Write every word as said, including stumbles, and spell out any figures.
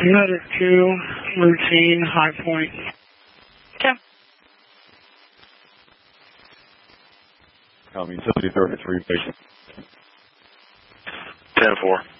Another two, routine, high point. Okay. Coming, utility thirty-three, patient. ten four.